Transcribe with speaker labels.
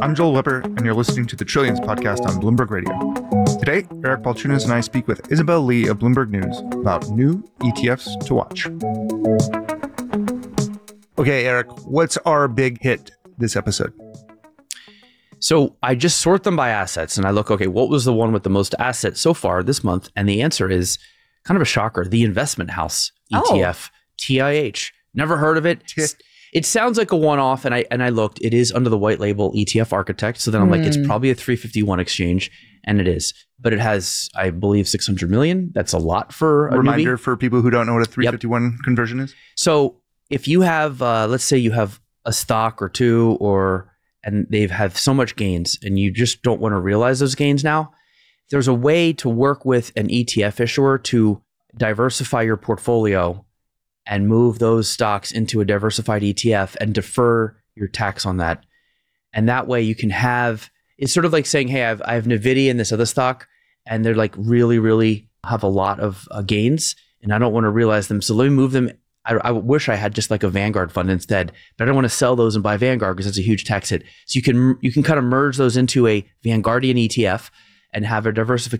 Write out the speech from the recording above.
Speaker 1: I'm Joel Weber, and you're listening to the Trillions podcast on Bloomberg Radio. Today, Eric Balchunas and I speak with Isabel Lee of Bloomberg News about new ETFs to watch. Okay, Eric, what's our big hit this episode?
Speaker 2: So I just sort them by assets and I look, okay, what was the one with the most assets so far this month? And the answer is kind of a shocker. The Investment House ETF, TIH. Never heard of it. It sounds like a one-off, and I looked. It is under the white label ETF Architect. So then I'm like, it's probably a 351 exchange, and it is. But it has, I believe, 600 million. That's a lot for a
Speaker 1: Reminder
Speaker 2: newbie.
Speaker 1: For people who don't know what a 351 conversion is.
Speaker 2: So if you have, let's say you have a stock or two, and they've had so much gains, and you just don't want to realize those gains now, there's a way to work with an ETF issuer to diversify your portfolio and move those stocks into a diversified ETF and defer your tax on that. And that way you can have, it's sort of like saying, hey, I have NVIDIA in this other stock, and they're like really have a lot of gains, and I don't want to realize them. So let me move them. I wish I had just like a Vanguard fund instead, but I don't want to sell those and buy Vanguard because that's a huge tax hit. So you can kind of merge those into a Vanguardian ETF and have a diversification